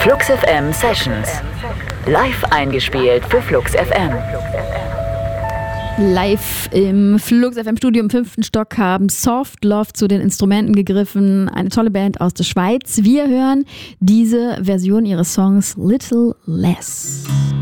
Flux FM Sessions. Live eingespielt für Flux FM. Live im Flux FM Studio im 5. Stock haben Soft Love zu den Instrumenten gegriffen. Eine tolle Band aus der Schweiz. Wir hören diese Version ihres Songs Little Less.